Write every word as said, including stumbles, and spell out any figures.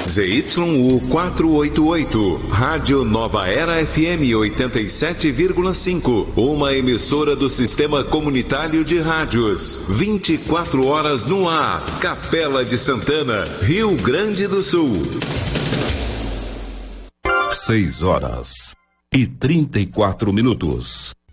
Z Y U quatrocentos e oitenta e oito, Rádio Nova Era F M oitenta e sete vírgula cinco, uma emissora do Sistema Comunitário de Rádios. vinte e quatro horas no ar. Capela de Santana, Rio Grande do Sul. Seis horas e trinta e quatro minutos.